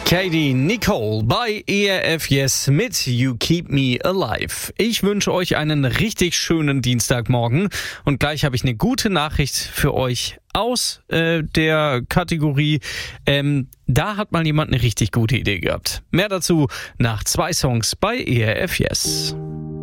Katie Nicole bei ERF Yes mit You Keep Me Alive. Ich wünsche euch einen richtig schönen Dienstagmorgen und gleich habe ich eine gute Nachricht für euch aus der Kategorie. Da hat mal jemand eine richtig gute Idee gehabt. Mehr dazu nach 2 Songs bei ERF Yes.